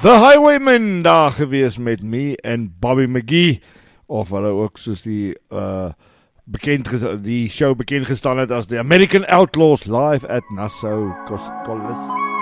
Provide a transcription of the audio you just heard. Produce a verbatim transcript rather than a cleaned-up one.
The Highwaymen daar gewees met me en Bobby McGee, of hulle ook soos die uh, bekend die show bekend gestaan het as The American Outlaws live at Nassau Coliseum.